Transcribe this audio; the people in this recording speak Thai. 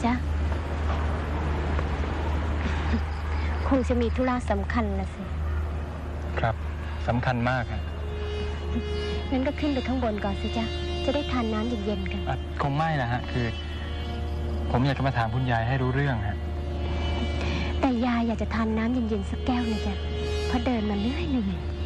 จ๊ะคงจะมีธุระสำคัญละสิครับสำคัญมากฮะงั้นก็ขึ้นไปข้างบนก่อนสิจ๊ะจะได้ทานน้ำเย็นๆกันคงไม่ละฮะคือผมอยากจะมาถามคุณยายให้รู้เรื่องฮะแต่ยายอยากจะทานน้ำเย็นๆสักแก้วนึงจ้ะเพราะเดินมาเหนื่อย